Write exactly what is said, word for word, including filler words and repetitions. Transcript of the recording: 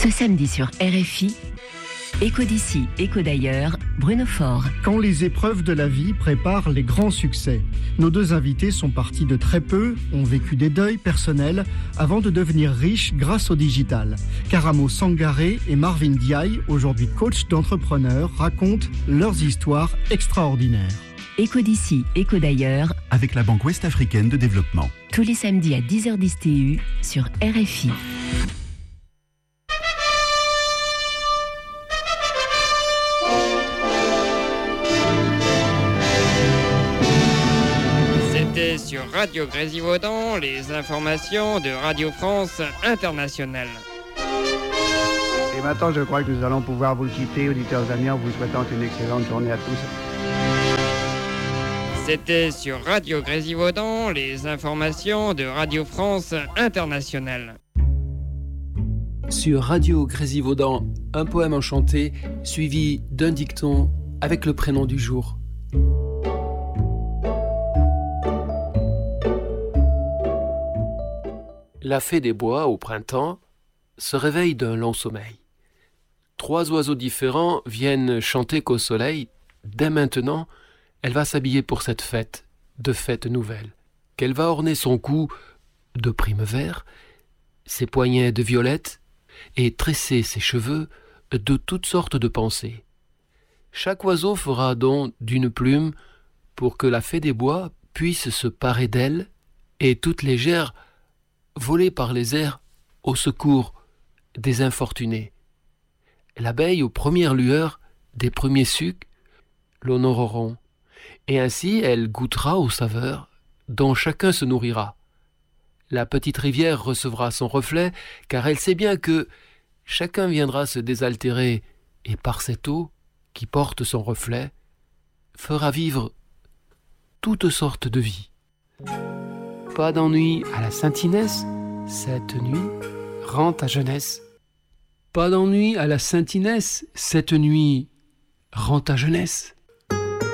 Ce samedi sur R F I, Écho d'ici, écho d'ailleurs, Bruno Faure. Quand les épreuves de la vie préparent les grands succès. Nos deux invités sont partis de très peu, ont vécu des deuils personnels avant de devenir riches grâce au digital. Karamo Sangaré et Marvin Diaye, aujourd'hui coach d'entrepreneurs, racontent leurs histoires extraordinaires. Écho d'ici, écho d'ailleurs, avec la Banque Ouest-Africaine de Développement. Tous les samedis à dix heures dix T U sur R F I. C'était sur Radio Grésivaudan, les informations de Radio France Internationale. Et maintenant, je crois que nous allons pouvoir vous quitter, auditeurs amis, en vous souhaitant une excellente journée à tous. C'était sur Radio Grésivaudan, les informations de Radio France Internationale. Sur Radio Grésivaudan, un poème enchanté suivi d'un dicton avec le prénom du jour. La fée des bois, au printemps, se réveille d'un long sommeil. Trois oiseaux différents viennent chanter qu'au soleil, dès maintenant, elle va s'habiller pour cette fête, de fête nouvelle, qu'elle va orner son cou de prime vert, ses poignets de violette, et tresser ses cheveux de toutes sortes de pensées. Chaque oiseau fera don d'une plume pour que la fée des bois puisse se parer d'elle, et toute légère voler par les airs au secours des infortunés. L'abeille aux premières lueurs des premiers sucs l'honoreront, et ainsi elle goûtera aux saveurs dont chacun se nourrira. La petite rivière recevra son reflet, car elle sait bien que chacun viendra se désaltérer, et par cette eau qui porte son reflet, fera vivre toutes sortes de vies. Pas d'ennui à la Saint-Inès, cette nuit rend ta jeunesse. Pas d'ennui à la Saint-Inès, cette nuit rend ta jeunesse.